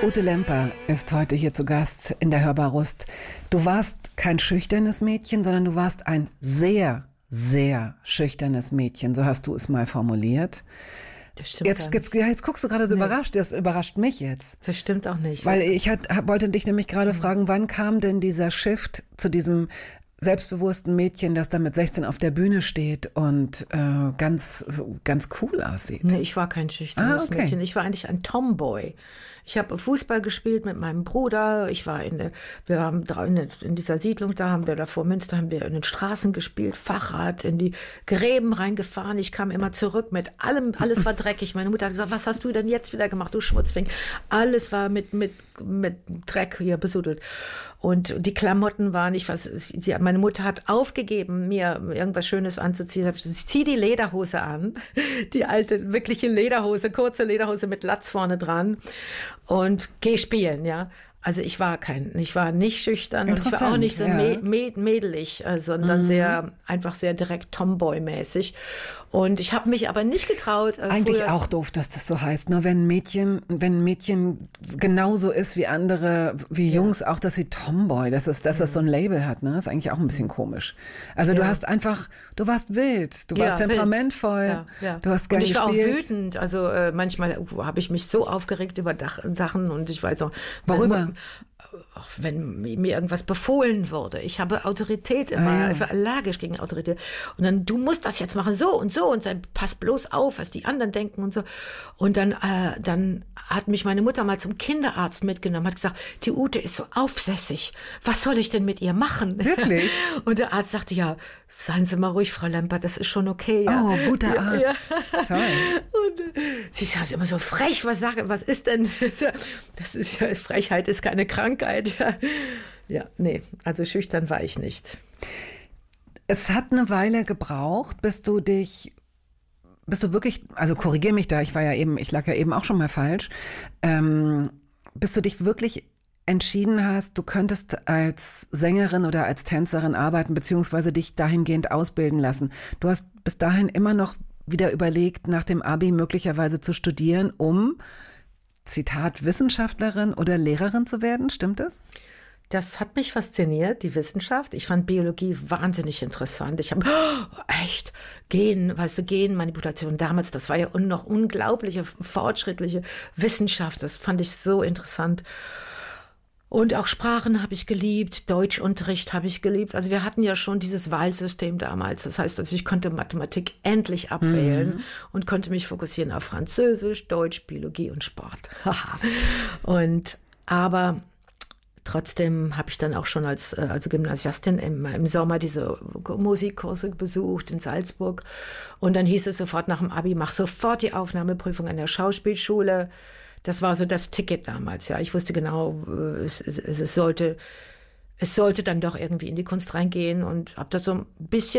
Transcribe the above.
Ute Lemper ist heute hier zu Gast in der Hörbar-Rust. Du warst kein schüchternes Mädchen, sondern du warst ein sehr, sehr schüchternes Mädchen. So hast du es mal formuliert. Das stimmt Jetzt guckst du gerade so überrascht. Das überrascht mich jetzt. Das stimmt auch nicht. Weil ich wollte dich nämlich gerade fragen, wann kam denn dieser Shift zu diesem selbstbewussten Mädchen, das dann mit 16 auf der Bühne steht und ganz, ganz cool aussieht? Nee, ich war kein schüchternes Mädchen. Ich war eigentlich ein Tomboy. Ich habe Fußball gespielt mit meinem Bruder. Wir haben in dieser Siedlung, vor Münster, haben wir in den Straßen gespielt, Fahrrad, in die Gräben reingefahren. Ich kam immer zurück mit allem, alles war dreckig. Meine Mutter hat gesagt, was hast du denn jetzt wieder gemacht, du Schmutzfink? Alles war mit Dreck hier besudelt. Und die Klamotten waren nicht was. Meine Mutter hat aufgegeben, mir irgendwas Schönes anzuziehen. Ich ziehe die Lederhose an, die alte, wirkliche Lederhose, kurze Lederhose mit Latz vorne dran und geh spielen, ja. Also ich war nicht schüchtern und ich war auch nicht so mädelig, sondern einfach sehr direkt Tomboy-mäßig. Und ich habe mich aber nicht getraut. Eigentlich auch doof, dass das so heißt. Nur wenn ein Mädchen genauso ist wie andere, wie Jungs auch, dass sie Tomboy, dass es so ein Label hat, ne? Ist eigentlich auch ein bisschen komisch. Also du warst wild, du warst temperamentvoll, du hast gern gespielt. Und ich war auch wütend. Also manchmal habe ich mich so aufgeregt über Sachen und ich weiß auch. Worüber? Wenn mir irgendwas befohlen wurde. Ich habe Autorität immer. Ich war allergisch gegen Autorität. Und dann, du musst das jetzt machen, so und pass bloß auf, was die anderen denken und so. Und dann hat mich meine Mutter mal zum Kinderarzt mitgenommen, hat gesagt, die Ute ist so aufsässig. Was soll ich denn mit ihr machen? Wirklich? Und der Arzt sagte, ja, seien Sie mal ruhig, Frau Lemper, das ist schon okay. Ja. Oh, guter Arzt. Ja. Toll. Und sie sagt immer so frech, was ist denn? Frechheit ist keine Krankheit. Ja, nee, also schüchtern war ich nicht. Es hat eine Weile gebraucht, bis du wirklich, also korrigier mich da, ich lag ja eben auch schon mal falsch, bis du dich wirklich entschieden hast, du könntest als Sängerin oder als Tänzerin arbeiten, beziehungsweise dich dahingehend ausbilden lassen. Du hast bis dahin immer noch wieder überlegt, nach dem Abi möglicherweise zu studieren, um, Zitat, Wissenschaftlerin oder Lehrerin zu werden, stimmt das? Das hat mich fasziniert, die Wissenschaft. Ich fand Biologie wahnsinnig interessant. Ich habe, Genmanipulation damals, das war ja noch unglaubliche, fortschrittliche Wissenschaft. Das fand ich so interessant. Und auch Sprachen habe ich geliebt, Deutschunterricht habe ich geliebt. Also wir hatten ja schon dieses Wahlsystem damals. Das heißt, also ich konnte Mathematik endlich abwählen und konnte mich fokussieren auf Französisch, Deutsch, Biologie und Sport. Aber trotzdem habe ich dann auch schon als Gymnasiastin im Sommer diese Musikkurse besucht in Salzburg. Und dann hieß es sofort nach dem Abi, mach sofort die Aufnahmeprüfung an der Schauspielschule. Das war so das Ticket damals, ja. Ich wusste genau, es sollte dann doch irgendwie in die Kunst reingehen und habe das so ein bisschen